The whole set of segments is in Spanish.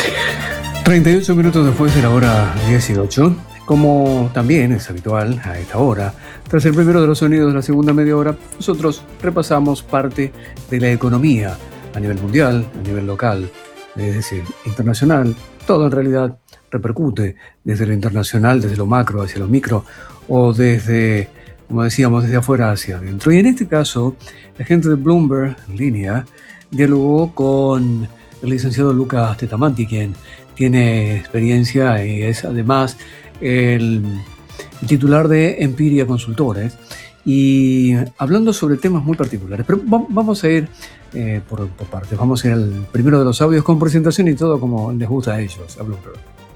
38 minutos después de la hora 18, como también es habitual a esta hora, tras el primero de los sonidos de la segunda media hora, nosotros repasamos parte de la economía a nivel mundial, a nivel local, es decir, internacional. Todo en realidad repercute desde lo internacional, desde lo macro hacia lo micro, o desde, como decíamos, desde afuera hacia adentro. Y en este caso, la gente de Bloomberg en línea dialogó con el licenciado Lucas Tetamanti, quien tiene experiencia y es además el titular de Empiria Consultores, y hablando sobre temas muy particulares. Pero vamos a ir por partes. Vamos a ir al primero de los audios con presentación y todo como les gusta a ellos, a Bloomberg.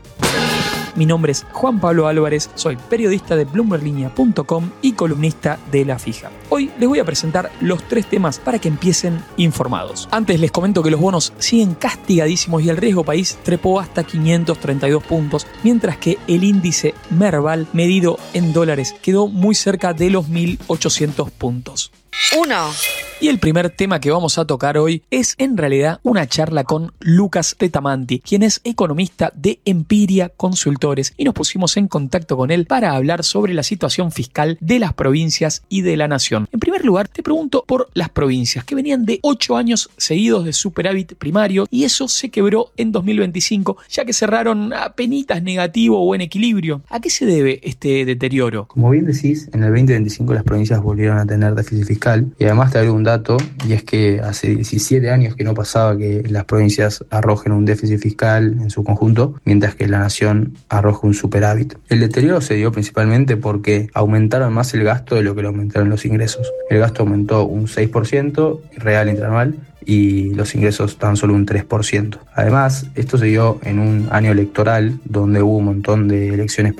Mi nombre es Juan Pablo Álvarez, soy periodista de BloombergLinea.com y columnista de La Fija. Hoy les voy a presentar los 3 temas para que empiecen informados. Antes les comento que los bonos siguen castigadísimos y el riesgo país trepó hasta 532 puntos, mientras que el índice Merval, medido en dólares, quedó muy cerca de los 1.800 puntos. 1. Y el primer tema que vamos a tocar hoy es en realidad una charla con Lucas Tetamanti, quien es economista de Empiria Consultores, y nos pusimos en contacto con él para hablar sobre la situación fiscal de las provincias y de la nación. En primer lugar, te pregunto por las provincias, que venían de 8 años seguidos de superávit primario, y eso se quebró en 2025, ya que cerraron apenitas negativo o en equilibrio. ¿A qué se debe este deterioro? Como bien decís, en el 2025 las provincias volvieron a tener déficit fiscal, y además te agrego un dato, y es que hace 17 años que no pasaba que las provincias arrojen un déficit fiscal en su conjunto, mientras que la nación arroja un superávit. El deterioro se dio principalmente porque aumentaron más el gasto de lo que le aumentaron los ingresos. El gasto aumentó un 6% real interanual, y los ingresos tan solo un 3%. Además, esto se dio en un año electoral donde hubo un montón de elecciones